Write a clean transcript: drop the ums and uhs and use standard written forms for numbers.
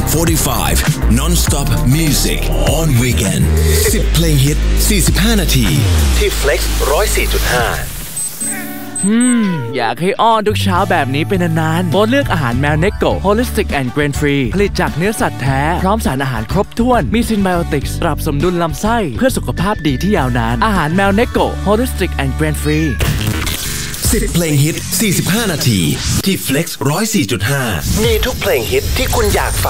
45 non-stop music on weekend 10 เพลงฮิต45 นาทีที่ Flex 104.5 อยากให้อ้อนทุกเช้าแบบนี้เป็นนานๆโบเลือกอาหารแมวเนโก Holistic and Grain Free ผลิตจากเนื้อสัตว์แท้พร้อมสารอาหารครบถ้วนมีซินไบโอติกส์ปรับสมดุลลำไส้เพื่อสุขภาพดีที่ยาวนานอาหารแมวเนโก Holistic and Grain Free 10 เพลงฮิต45 นาทีที่ Flex 104.5มีทุกเพลงฮิตที่คุณอยากฟัง